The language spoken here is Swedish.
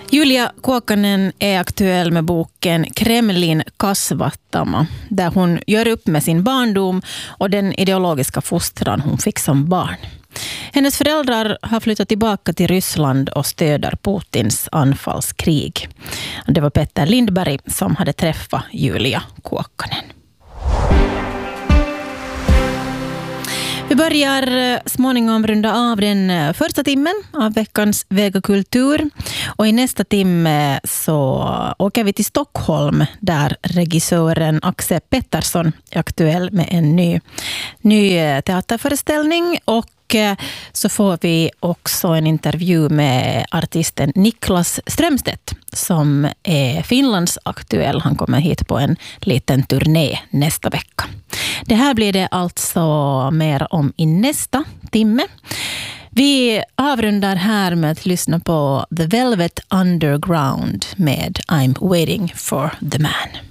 Julia Kuokkanen är aktuell med boken Kremlin kasvattama, där hon gör upp med sin barndom och den ideologiska fostran hon fick som barn. Hennes föräldrar har flyttat tillbaka till Ryssland och stöder Putins anfallskrig. Det var Petter Lindberg som hade träffat Julia Kuokkanen. Vi börjar småningom runda av den första timmen av veckans Vega Kultur. Och i nästa timme så åker vi till Stockholm där regissören Axel Pettersson är aktuell med en ny teaterföreställning. Och så får vi också en intervju med artisten Niklas Strömstedt som är Finlands aktuell. Han kommer hit på en liten turné nästa vecka. Det här blir det alltså mer om i nästa timme. Vi avrundar här med att lyssna på The Velvet Underground med I'm Waiting for the Man.